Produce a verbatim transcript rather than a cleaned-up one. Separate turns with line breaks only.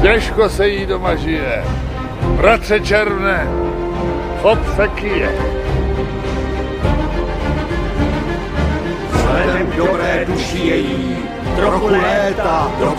Těžko se jí doma žije. Bratře Červné, chop fekie.
Vzhledem k dobré duši její, trochu léta do